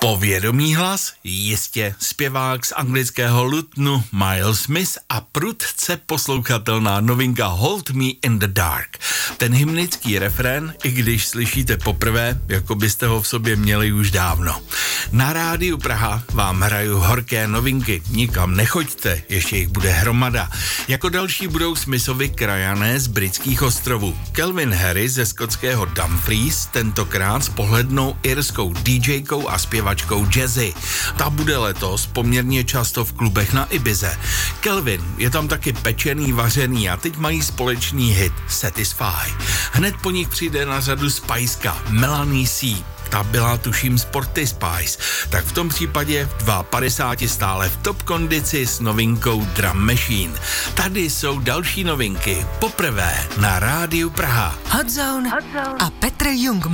Povědomý hlas, jistě zpěvák z anglického Lutnu Miles Smith a prudce poslouchatelná novinka Hold Me in the Dark. Ten hymnický refrén, i když slyšíte poprvé, jako byste ho v sobě měli už dávno. Na rádiu Praha vám hraju horké novinky, nikam nechoďte, ještě jich bude hromada. Jako další budou Smithovi krajané z britských ostrovů. Calvin Harris ze skotského Dumfries, tentokrát s pohlednou irskou DJkou a zpěvačkou Jazzy. Ta bude letos poměrně často v klubech na Ibize. Calvin je tam taky pečený, vařený a teď mají společný hit Satisfy. Hned po nich přijde na řadu Spiceka, Melanie C. Ta byla tuším Sporty Spice, tak v tom případě v 52 stále v top kondici s novinkou Drum Machine. Tady jsou další novinky, poprvé na rádiu Praha. Hot Zone a Petr Jungmann.